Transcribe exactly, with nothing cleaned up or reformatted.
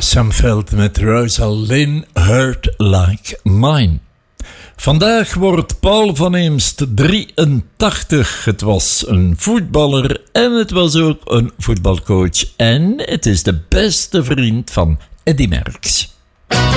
Sam Veld met Rosalind Hurt Like Mine. Vandaag wordt Paul van Eemst drieëntachtig. Het was een voetballer en het was ook een voetbalcoach. En het is de beste vriend van Eddy Merckx.